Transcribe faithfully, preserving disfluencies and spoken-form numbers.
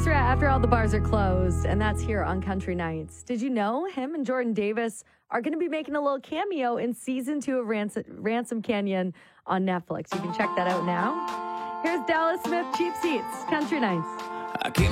Ezra, after all the bars are closed, and that's here on Country Nights. Did you know him and Jordan Davis are going to be making a little cameo in season two of Ransom, Ransom Canyon on Netflix? You can check that out now. Here's Dallas Smith, Cheap Seats, Country Nights. I keep